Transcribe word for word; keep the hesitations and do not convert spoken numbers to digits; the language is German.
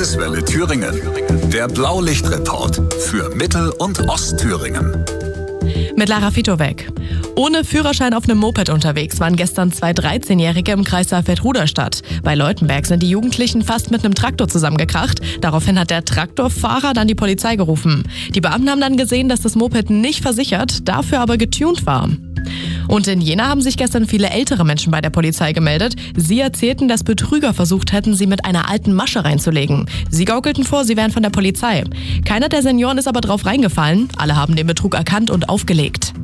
Landeswelle Thüringen. Der Blaulichtreport für Mittel- und Ostthüringen. Mit Lara Fitowek. Ohne Führerschein auf einem Moped unterwegs waren gestern zwei dreizehnjährige im Kreis Saalfeld-Ruderstadt. Bei Leutenberg sind die Jugendlichen fast mit einem Traktor zusammengekracht. Daraufhin hat der Traktorfahrer dann die Polizei gerufen. Die Beamten haben dann gesehen, dass das Moped nicht versichert, dafür aber getunt war. Und in Jena haben sich gestern viele ältere Menschen bei der Polizei gemeldet. Sie erzählten, dass Betrüger versucht hätten, sie mit einer alten Masche reinzulegen. Sie gaukelten vor, sie wären von der Polizei. Keiner der Senioren ist aber drauf reingefallen. Alle haben den Betrug erkannt und aufgelegt.